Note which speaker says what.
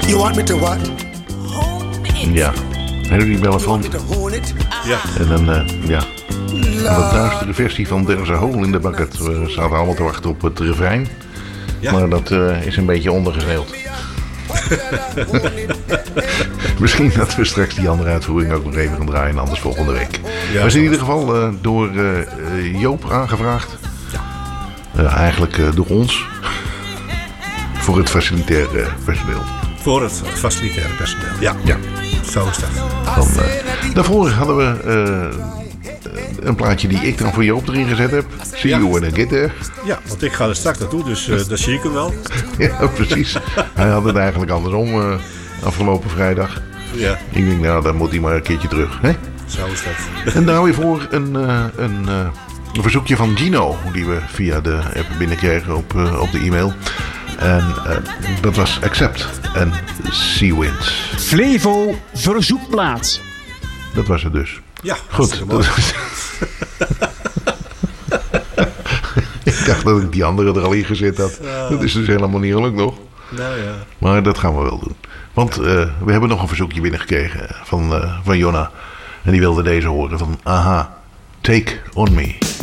Speaker 1: You want me to what?
Speaker 2: Ja, Harry Belafonte.
Speaker 3: Ja.
Speaker 2: En dan, ja, wat duistere versie van There's a Hole in the Bucket. We zaten allemaal te wachten op het refrein.
Speaker 3: Ja.
Speaker 2: Maar dat is een beetje ondergezeeld. Misschien dat we straks die andere uitvoering ook nog even gaan draaien. Anders volgende week.
Speaker 3: Ja,
Speaker 2: we zijn in ieder geval door Joop aangevraagd. Eigenlijk door ons. Voor het facilitaire personeel.
Speaker 3: Voor het facilitaire personeel. Ja,
Speaker 2: Ja.
Speaker 3: zo is dat.
Speaker 2: Daarvoor hadden we een plaatje die ik dan voor Joop erin gezet heb. See you when I get there.
Speaker 3: Ja, want ik ga er straks naartoe, dus dat zie ik hem wel.
Speaker 2: Ja, precies. Hij had het eigenlijk andersom afgelopen vrijdag.
Speaker 3: Ja,
Speaker 2: Ik denk, nou, dan moet hij maar een keertje terug. Hè?
Speaker 3: zo is dat.
Speaker 2: En daar weer voor een verzoekje van Gino, die we via de app binnenkregen op de e-mail. En dat was Accept en Sea Winds.
Speaker 4: Flevo verzoekplaat.
Speaker 2: Dat was het dus.
Speaker 3: Ja,
Speaker 2: Goed. Ik dacht dat ik die andere er al in gezet had. Dat is dus helemaal niet gelukt nog.
Speaker 3: Nou ja.
Speaker 2: Maar dat gaan we wel doen. Want we hebben nog een verzoekje binnengekregen van Jonna. En die wilde deze horen van Aha, Take On Me.